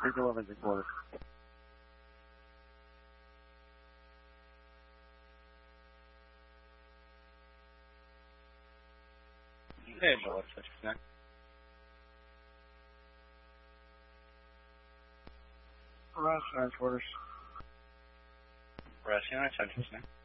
311's recorded. Hey, Bill, what's your name? Harass transporters. Harass units, what's your name?